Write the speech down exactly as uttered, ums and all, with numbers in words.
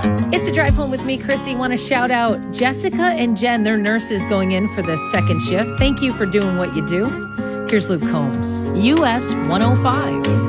It's the drive home with me, Chrissy. Want to shout out Jessica and Jen. They're nurses going in for the second shift. Thank you for doing what you do. Here's Luke Combs, U S one oh five.